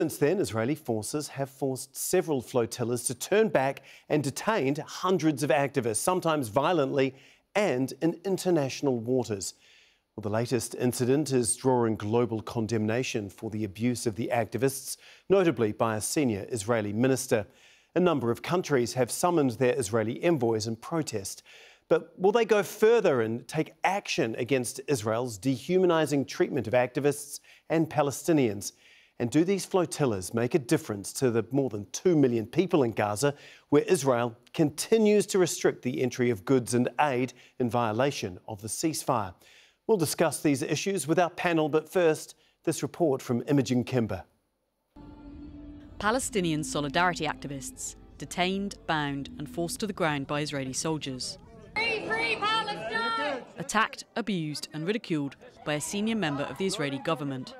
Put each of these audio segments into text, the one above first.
Since then, Israeli forces have forced several flotillas to turn back and detained hundreds of activists, sometimes violently and in international waters. Well, the latest incident is drawing global condemnation for the abuse of the activists, notably by a senior Israeli minister. A number of countries have summoned their Israeli envoys in protest. But will they go further and take action against Israel's dehumanising treatment of activists and Palestinians? And do these flotillas make a difference to the more than 2 million people in Gaza, where Israel continues to restrict the entry of goods and aid in violation of the ceasefire? We'll discuss these issues with our panel, but first, this report from Imogen Kimber. Palestinian solidarity activists detained, bound and forced to the ground by Israeli soldiers. Free, free Palestine! Attacked, abused and ridiculed by a senior member of the Israeli government.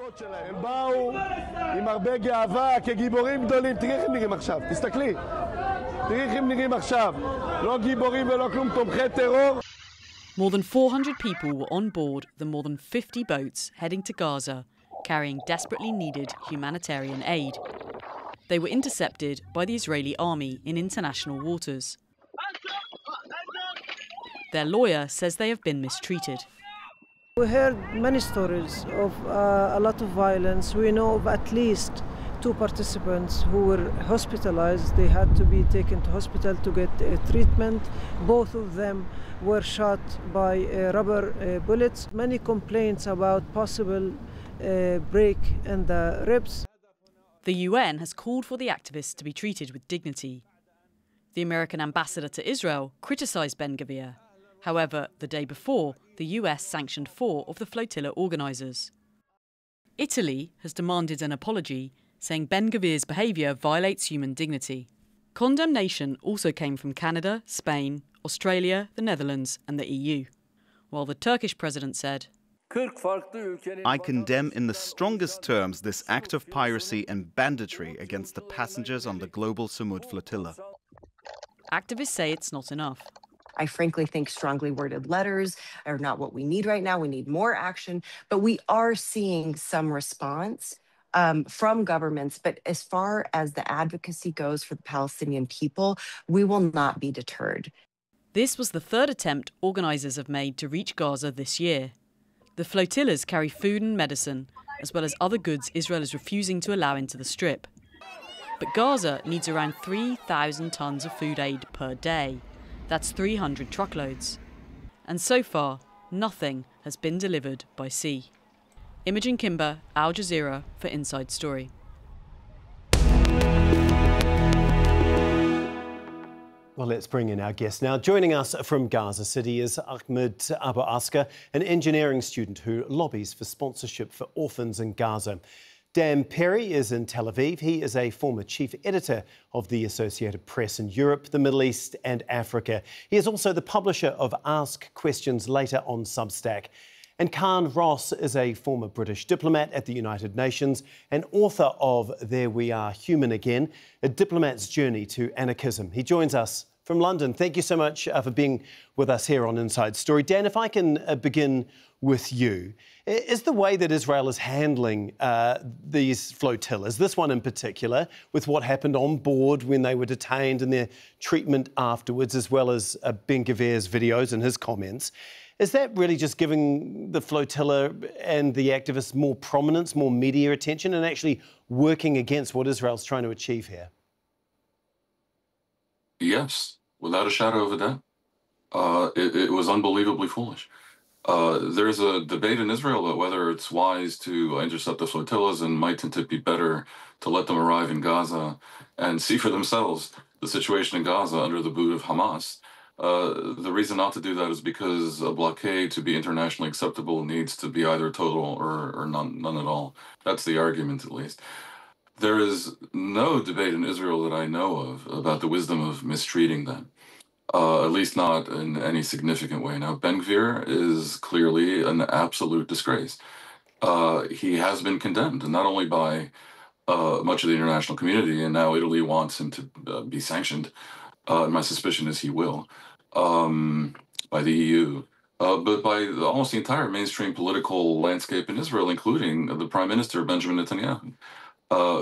More than 400 people were on board the more than 50 boats heading to Gaza, carrying desperately needed humanitarian aid. They were intercepted by the Israeli army in international waters. Their lawyer says they have been mistreated. We heard many stories of a lot of violence. We know of at least 2 participants who were hospitalized. They had to be taken to hospital to get treatment. Both of them were shot by rubber bullets. Many complaints about possible break in the ribs. The UN has called for the activists to be treated with dignity. The American ambassador to Israel criticised Ben-Gvir. However, the day before, the US sanctioned 4 of the flotilla organisers. Italy has demanded an apology, saying Ben-Gvir's behaviour violates human dignity. Condemnation also came from Canada, Spain, Australia, the Netherlands and the EU. While the Turkish president said, I condemn in the strongest terms this act of piracy and banditry against the passengers on the global Sumud flotilla. Activists say it's not enough. I frankly think strongly worded letters are not what we need right now. We need more action, but we are seeing some response from governments. But as far as the advocacy goes for the Palestinian people, we will not be deterred. This was the 3rd attempt organisers have made to reach Gaza this year. The flotillas carry food and medicine, as well as other goods Israel is refusing to allow into the Strip. But Gaza needs around 3,000 tonnes of food aid per day. That's 300 truckloads. And so far, nothing has been delivered by sea. Imogen Kimber, Al Jazeera for Inside Story. Well, let's bring in our guest now. Joining us from Gaza City is Ahmed Abu Asker, an engineering student who lobbies for sponsorship for orphans in Gaza. Dan Perry is in Tel Aviv. He is a former chief editor of the Associated Press in Europe, the Middle East and Africa. He is also the publisher of Ask Questions Later on Substack. And Khan Ross is a former British diplomat at the United Nations and author of There We Are Human Again, a diplomat's journey to anarchism. He joins us from London. Thank you so much for being with us here on Inside Story. Dan, if I can begin with you. Is the way that Israel is handling these flotillas, this one in particular, with what happened on board when they were detained and their treatment afterwards, as well as Ben-Gvir's videos and his comments, is that really just giving the flotilla and the activists more prominence, more media attention, and actually working against what Israel's trying to achieve here? Yes, without a shadow of a doubt. It was unbelievably foolish. There's a debate in Israel about whether it's wise to intercept the flotillas, and mightn't it be better to let them arrive in Gaza and see for themselves the situation in Gaza under the boot of Hamas. The reason not to do that is because a blockade to be internationally acceptable needs to be either total or none at all. That's the argument, at least. There is no debate in Israel that I know of about the wisdom of mistreating them. At least not in any significant way. Now, Ben-Gvir is clearly an absolute disgrace. He has been condemned, and not only by much of the international community, and now Italy wants him to be sanctioned. My suspicion is he will, by the EU, but by almost the entire mainstream political landscape in Israel, including the Prime Minister, Benjamin Netanyahu.